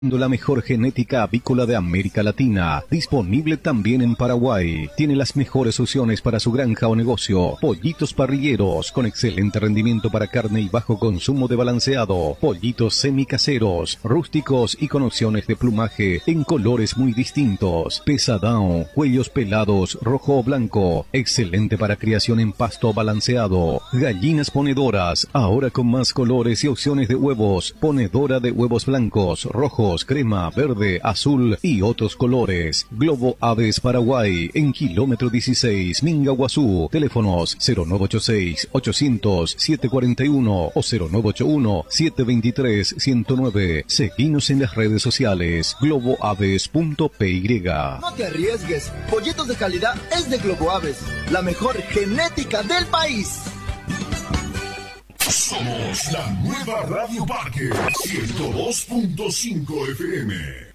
La mejor genética avícola de América Latina, disponible también en Paraguay. Tiene las mejores opciones para su granja o negocio. Pollitos parrilleros con excelente rendimiento para carne y bajo consumo de balanceado. Pollitos semicaseros, rústicos y con opciones de plumaje en colores muy distintos. Pesadão, cuellos pelados, rojo o blanco. Excelente para criación en pasto balanceado. Gallinas ponedoras, ahora con más colores y opciones de huevos. Ponedora de huevos blancos, rojos, crema, verde, azul y otros colores. Globo Aves Paraguay en kilómetro 16, Mingaguazú. Teléfonos 0986-800-741 o 0981-723-109. Seguinos en las redes sociales globoaves.py. No te arriesgues, pollitos de calidad es de Globo Aves, la mejor genética del país. Somos la nueva Radio Parque 102.5 FM.